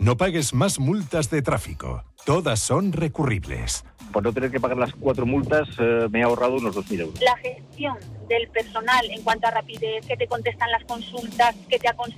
No pagues más multas de tráfico. Todas son recurribles. Por no tener que pagar las 4 multas, me he ahorrado unos 2.000 euros. La gestión del personal en cuanto a rapidez, que te contestan las consultas, que te aconsejan